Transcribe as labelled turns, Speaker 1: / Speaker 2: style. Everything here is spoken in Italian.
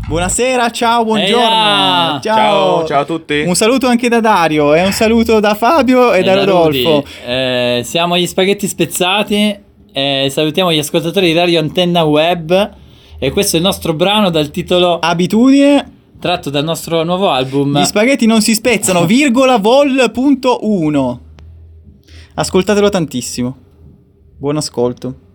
Speaker 1: Buonasera, ciao, buongiorno.
Speaker 2: Eia!
Speaker 1: Ciao.
Speaker 3: Ciao a tutti.
Speaker 1: Un saluto anche da Dario e un saluto da Fabio e da Rodolfo.
Speaker 2: Rudy. Siamo gli Spaghetti Spezzati e salutiamo gli ascoltatori di Radio Antenna Web e questo è il nostro brano dal titolo
Speaker 1: Abitudine.
Speaker 2: tratto dal nostro nuovo album.
Speaker 1: Gli spaghetti non si spezzano, vol.1. Ascoltatelo tantissimo. Buon ascolto.